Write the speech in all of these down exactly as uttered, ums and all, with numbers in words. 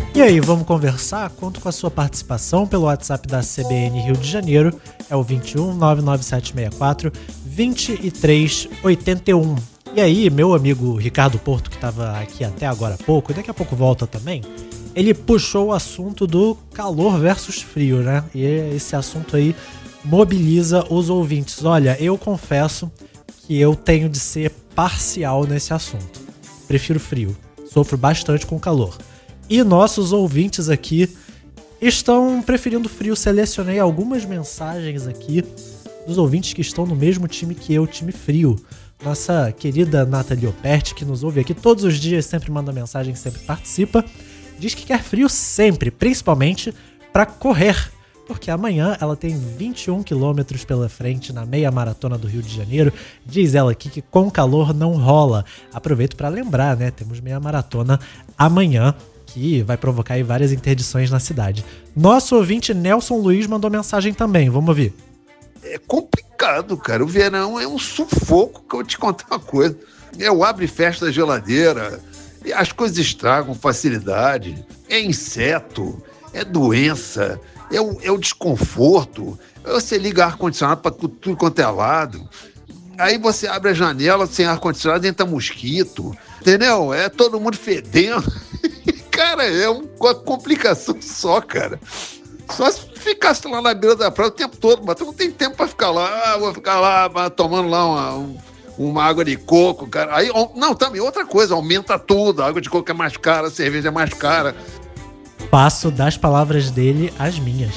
E aí, vamos conversar? Conto com a sua participação pelo WhatsApp da C B N Rio de Janeiro, é o vinte e um, nove nove sete seis quatro, vinte e três oitenta e um. E aí, meu amigo Ricardo Porto, que estava aqui até agora há pouco, e daqui a pouco volta também, ele puxou o assunto do calor versus frio, né? E esse assunto aí mobiliza os ouvintes. Olha, eu confesso que eu tenho de ser parcial nesse assunto. Prefiro frio, sofro bastante com calor. E nossos ouvintes aqui estão preferindo frio. Selecionei algumas mensagens aqui dos ouvintes que estão no mesmo time que eu, time frio. Nossa querida Nathalie Operti, que nos ouve aqui todos os dias, sempre manda mensagem, sempre participa, diz que quer frio sempre, principalmente para correr, porque amanhã ela tem vinte e um quilômetros pela frente na meia maratona do Rio de Janeiro. Diz ela aqui que com calor não rola. Aproveito para lembrar, né? Temos meia maratona amanhã, que vai provocar aí várias interdições na cidade. Nosso ouvinte Nelson Luiz mandou mensagem também, vamos ouvir. É complicado, cara. O verão é um sufoco, que eu vou te contar uma coisa. É o abre e fecha da geladeira, as coisas estragam facilidade, é inseto, é doença, é o, é o desconforto. Você liga ar-condicionado para tudo, tudo quanto é lado. Aí você abre a janela sem ar-condicionado, entra mosquito, entendeu? É todo mundo fedendo. Cara, é uma complicação só, cara. Só se ficasse lá na beira da praia o tempo todo, mas tu não tem tempo pra ficar lá, vou ficar lá tomando lá uma, um, uma água de coco, cara. Aí, não, também outra coisa, aumenta tudo, a água de coco é mais cara, a cerveja é mais cara. Passo das palavras dele às minhas.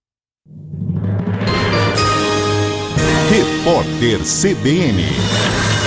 Repórter C B N.